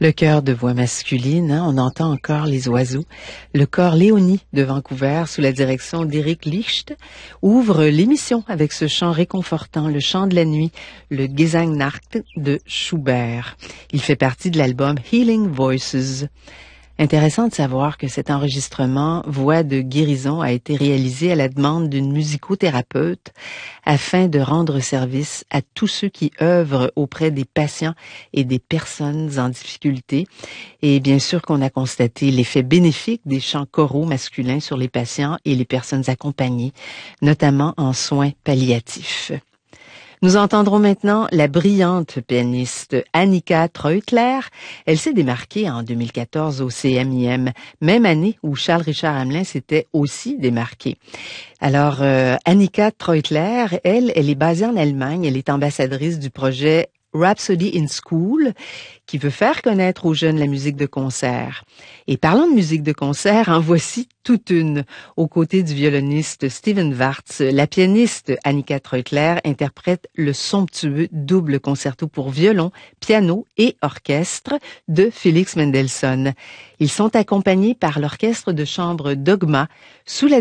Le chœur de voix masculine, on entend encore les oiseaux. Le chœur Léonie de Vancouver, sous la direction d'Éric Licht, ouvre l'émission avec ce chant réconfortant, le chant de la nuit, le Gesangnacht de Schubert. Il fait partie de l'album Healing Voices. Intéressant de savoir que cet enregistrement Voix de guérison a été réalisé à la demande d'une musicothérapeute afin de rendre service à tous ceux qui œuvrent auprès des patients et des personnes en difficulté. Et bien sûr qu'on a constaté l'effet bénéfique des chants choraux masculins sur les patients et les personnes accompagnées, notamment en soins palliatifs. Nous entendrons maintenant la brillante pianiste Annika Treutler. Elle s'est démarquée en 2014 au CMIM, même année où Charles-Richard Hamelin s'était aussi démarqué. Alors, Annika Treutler, elle est basée en Allemagne. Elle est ambassadrice du projet Rhapsody in School, qui veut faire connaître aux jeunes la musique de concert. Et parlant de musique de concert, en voici toute une. Aux côtés du violoniste Steven Wartz, la pianiste Annika Treutler interprète le somptueux double concerto pour violon, piano et orchestre de Félix Mendelssohn. Ils sont accompagnés par l'orchestre de chambre Dogma sous la